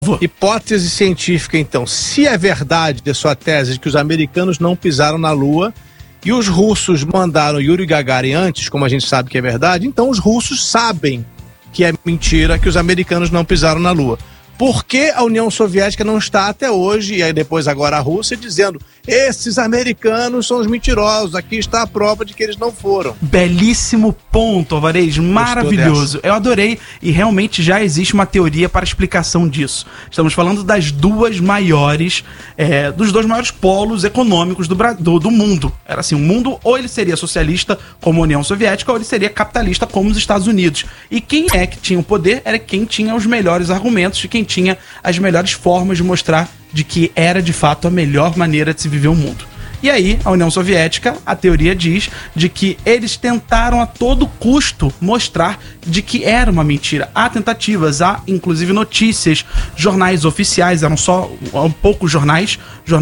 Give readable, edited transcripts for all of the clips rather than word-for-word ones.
Hipótese científica, então. Se é verdade de sua tese de que os americanos não pisaram na Lua e os russos mandaram Yuri Gagarin antes, como a gente sabe que é verdade, então os russos sabem que é mentira que os americanos não pisaram na Lua. Por que a União Soviética não está até hoje, e aí depois agora a Rússia, dizendo: esses americanos são os mentirosos, aqui está a prova de que eles não foram? Belíssimo ponto, Alvarez, maravilhoso. Eu adorei, e realmente já existe uma teoria para explicação disso. Estamos falando das duas maiores, dos dois maiores polos econômicos do mundo. Era assim, o mundo ou ele seria socialista como a União Soviética, ou ele seria capitalista como os Estados Unidos. E quem é que tinha o poder era quem tinha os melhores argumentos e quem tinha as melhores formas de mostrar de que era de fato a melhor maneira de se viver o mundo. E aí, a União Soviética, a teoria diz de que eles tentaram a todo custo mostrar de que era uma mentira. Há tentativas, há inclusive notícias, jornais oficiais, eram só poucos jornais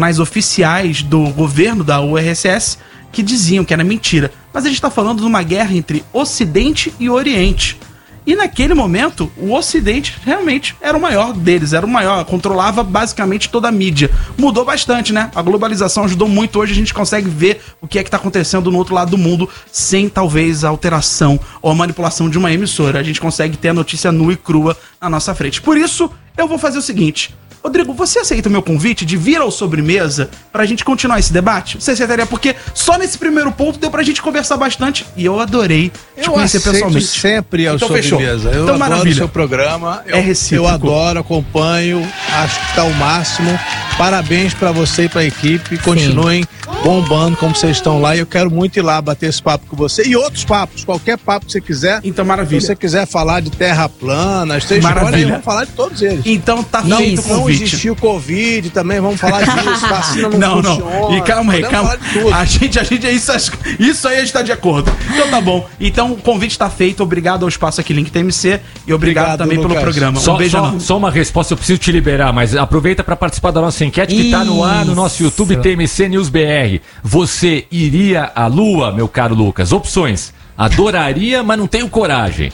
oficiais do governo da URSS que diziam que era mentira. Mas a gente está falando de uma guerra entre Ocidente e Oriente. E naquele momento, o Ocidente realmente era o maior deles, era o maior, controlava basicamente toda a mídia. Mudou bastante, né? A globalização ajudou muito, hoje a gente consegue ver o que é que está acontecendo no outro lado do mundo sem talvez a alteração ou a manipulação de uma emissora. A gente consegue ter a notícia nua e crua na nossa frente. Por isso, eu vou fazer o seguinte: Rodrigo, você aceita o meu convite de vir ao Sobremesa pra gente continuar esse debate? Você aceitaria? Porque só nesse primeiro ponto deu pra gente conversar bastante e eu adorei te conhecer pessoalmente. Sempre ao Sobremesa. Fechou. Eu então, adoro maravilha. o seu programa. É recíproco. Eu adoro, acompanho, acho que tá o máximo. Parabéns pra você e pra equipe. Continuem bombando como vocês estão lá. E eu quero muito ir lá bater esse papo com você. E outros papos, qualquer papo que você quiser. Então, maravilha. Se você quiser falar de terra plana, vocês escolhem, vamos falar de todos eles. Então tá feito o convite. Não existiu Covid também, vamos falar disso. Vacina não funciona. E calma aí, calma. A gente isso aí a gente tá de acordo. Então tá bom. Então o convite tá feito. Obrigado ao Espaço aqui Link TMC e obrigado também Lucas. Pelo programa. Só uma resposta, eu preciso te liberar, mas aproveita para participar da nossa enquete que tá no ar no nosso YouTube TMC News BR. Você iria à Lua, meu caro Lucas? Opções: adoraria, mas não tenho coragem.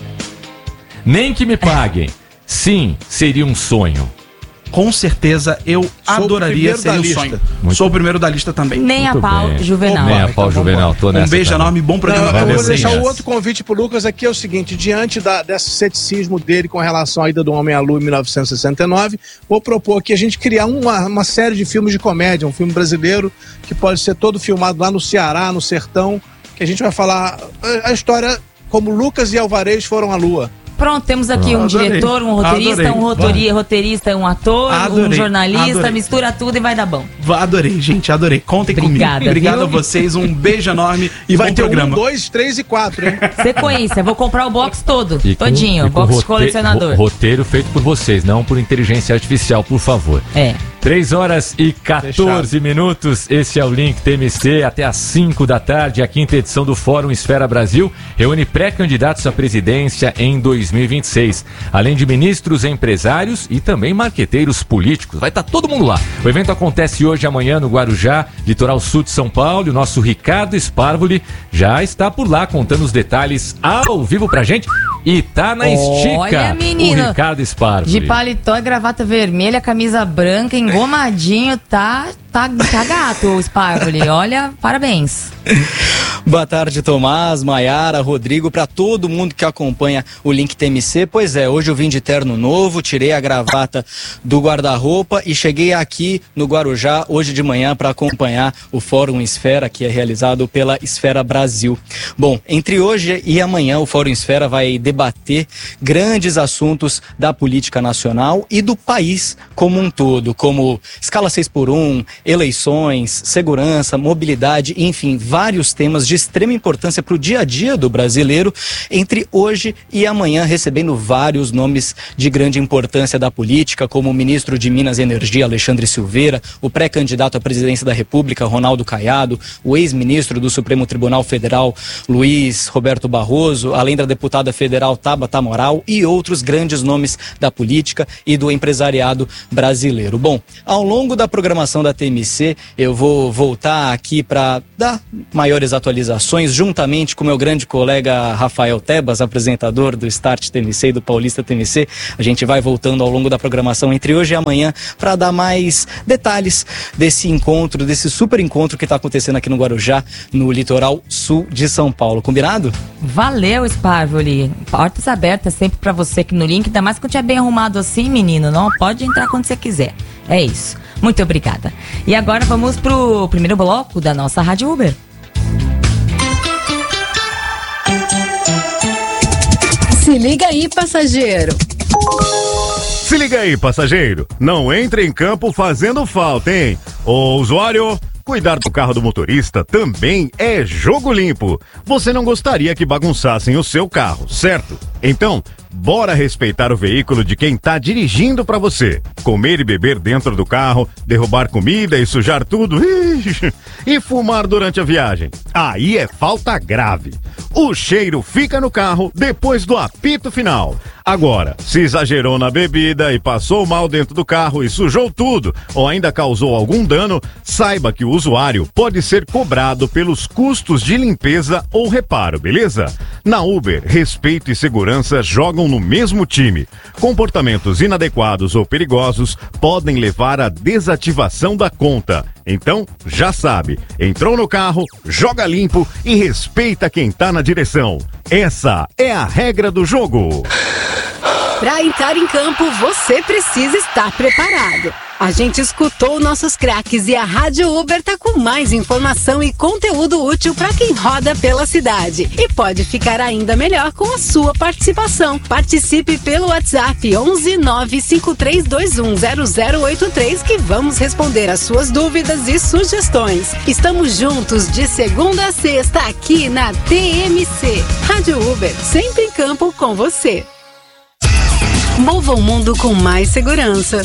Nem que me paguem. Sim, seria um sonho. Com certeza, eu adoraria ser o sonho. Sou o primeiro da lista também. Nem a pau, Juvenal. Nem a pau, Juvenal. Tô nessa. Um beijo enorme, bom programa pra vocês. Eu vou vocês. deixar o outro convite pro Lucas aqui, é o seguinte: diante desse ceticismo dele com relação à ida do homem à Lua em 1969, vou propor aqui a gente criar uma série de filmes de comédia, um filme brasileiro que pode ser todo filmado lá no Ceará, no sertão, que a gente vai falar a história como Lucas e Alvarez foram à Lua. Pronto, temos aqui um diretor, um roteirista, roteirista, um ator, um jornalista, mistura tudo e vai dar bom. Adorei, gente, adorei. Contem Obrigada, comigo. Obrigado a vocês, um beijo enorme e vai ter programa. 1, 2, 3 e 4, hein? Sequência, vou comprar o box todo, todinho, box colecionador. Roteiro feito por vocês, não por inteligência artificial, por favor. 3h14 minutos, esse é o Link TMC, até às 5 da tarde, a 5ª edição do Fórum Esfera Brasil reúne pré-candidatos à presidência em 2026, além de ministros, empresários e também marqueteiros políticos. Vai estar todo mundo lá. O evento acontece hoje e amanhã no Guarujá, litoral sul de São Paulo, e o nosso Ricardo Sparvoli já está por lá contando os detalhes ao vivo pra gente e tá na estica. Olha, menino, o Ricardo Sparvoli. De paletó e gravata vermelha, camisa branca, engomadinho, tá gato o Sparvoli. Olha, parabéns. Boa tarde, Tomás, Maiara, Rodrigo, para todo mundo que acompanha o Link TMC. Pois é, hoje eu vim de terno novo, tirei a gravata do guarda-roupa e cheguei aqui no Guarujá hoje de manhã para acompanhar o Fórum Esfera, que é realizado pela Esfera Brasil. Bom, entre hoje e amanhã o Fórum Esfera vai debater grandes assuntos da política nacional e do país como um todo, como escala 6x1, eleições, segurança, mobilidade, enfim, vários temas de extrema importância para o dia a dia do brasileiro, entre hoje e amanhã, recebendo vários nomes de grande importância da política, como o ministro de Minas e Energia, Alexandre Silveira, o pré-candidato à presidência da República, Ronaldo Caiado, o ex-ministro do Supremo Tribunal Federal, Luiz Roberto Barroso, além da deputada federal Tabata Amaral e outros grandes nomes da política e do empresariado brasileiro. Bom, ao longo da programação da TMC, eu vou voltar aqui para dar maiores atualizações atualizações, juntamente com meu grande colega Rafael Tebas, apresentador do Start TMC e do Paulista TMC. A gente vai voltando ao longo da programação entre hoje e amanhã para dar mais detalhes desse encontro, desse super encontro que está acontecendo aqui no Guarujá, no litoral sul de São Paulo. Combinado? Valeu, Sparvoli. Portas abertas sempre pra você aqui no link, ainda mais que eu tinha bem arrumado assim, menino. Não pode entrar quando você quiser. É isso. Muito obrigada. E agora vamos pro primeiro bloco da nossa Rádio Uber. Se liga aí, passageiro. Se liga aí, passageiro. Não entre em campo fazendo falta, hein? Ô, usuário, cuidar do carro do motorista também é jogo limpo. Você não gostaria que bagunçassem o seu carro, certo? Então, bora respeitar o veículo de quem tá dirigindo pra você. Comer e beber dentro do carro, derrubar comida e sujar tudo. E fumar durante a viagem. Aí é falta grave. O cheiro fica no carro depois do apito final. Agora, se exagerou na bebida e passou mal dentro do carro e sujou tudo, ou ainda causou algum dano, saiba que o usuário pode ser cobrado pelos custos de limpeza ou reparo, beleza? Na Uber, respeito e segurança jogam no mesmo time. Comportamentos inadequados ou perigosos podem levar à desativação da conta. Então, já sabe, entrou no carro, joga limpo e respeita quem tá na direção. Essa é a regra do jogo. Para entrar em campo, você precisa estar preparado. A gente escutou nossos craques e a Rádio Uber tá com mais informação e conteúdo útil para quem roda pela cidade. E pode ficar ainda melhor com a sua participação. Participe pelo WhatsApp 11 95321 0083 que vamos responder as suas dúvidas e sugestões. Estamos juntos de segunda a sexta aqui na TMC. Rádio Uber, sempre em campo com você. Mova o mundo com mais segurança.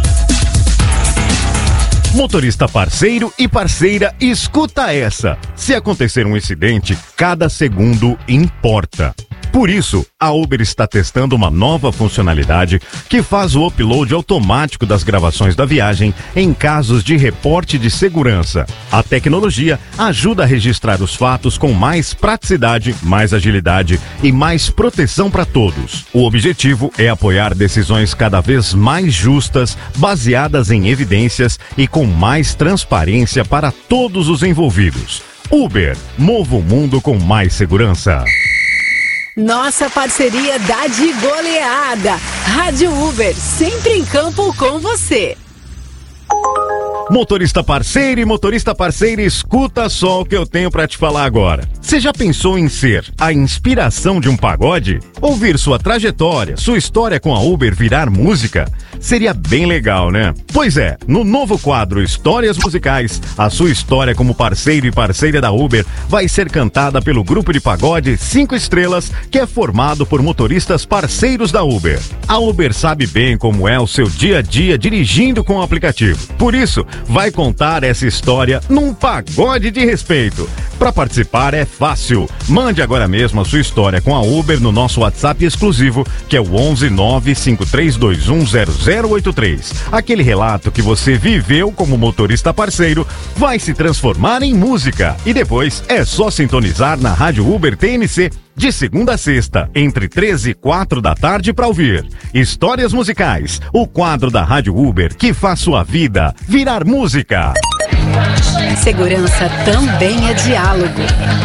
Motorista parceiro e parceira, escuta essa. Se acontecer um incidente, cada segundo importa. Por isso, a Uber está testando uma nova funcionalidade que faz o upload automático das gravações da viagem em casos de reporte de segurança. A tecnologia ajuda a registrar os fatos com mais praticidade, mais agilidade e mais proteção para todos. O objetivo é apoiar decisões cada vez mais justas, baseadas em evidências e com mais transparência para todos os envolvidos. Uber, mova o mundo com mais segurança. Nossa parceria dá de goleada. Rádio Uber, sempre em campo com você. Motorista parceiro e motorista parceira, escuta só o que eu tenho pra te falar agora. Você já pensou em ser a inspiração de um pagode? Ouvir sua trajetória, sua história com a Uber virar música? Seria bem legal, né? Pois é, no novo quadro Histórias Musicais, a sua história como parceiro e parceira da Uber vai ser cantada pelo grupo de pagode 5 estrelas, que é formado por motoristas parceiros da Uber. A Uber sabe bem como é o seu dia a dia dirigindo com o aplicativo. Por isso, vai contar essa história num pagode de respeito. Para participar é fácil. Mande agora mesmo a sua história com a Uber no nosso WhatsApp exclusivo, que é o 11 95321 0083. Aquele relato que você viveu como motorista parceiro vai se transformar em música. E depois é só sintonizar na Rádio Uber TMC de segunda a sexta, entre 13 e 4 da tarde para ouvir Histórias Musicais, o quadro da Rádio Uber que faz sua vida virar música. Segurança também é diálogo.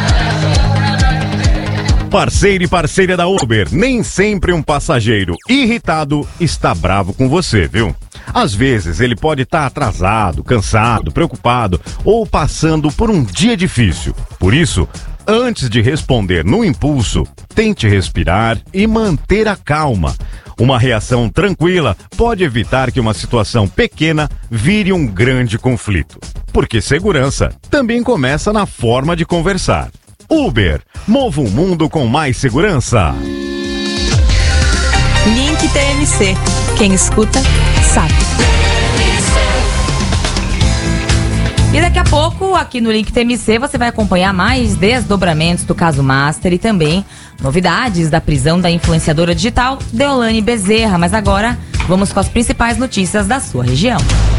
Parceiro e parceira da Uber, nem sempre um passageiro irritado está bravo com você, viu? Às vezes ele pode estar atrasado, cansado, preocupado ou passando por um dia difícil. Por isso, antes de responder no impulso, tente respirar e manter a calma. Uma reação tranquila pode evitar que uma situação pequena vire um grande conflito. Porque segurança também começa na forma de conversar. Uber, mova o mundo com mais segurança. Link TMC. Quem escuta, sabe. E daqui a pouco, aqui no Link TMC, você vai acompanhar mais desdobramentos do caso Master e também novidades da prisão da influenciadora digital Deolane Bezerra. Mas agora, vamos com as principais notícias da sua região.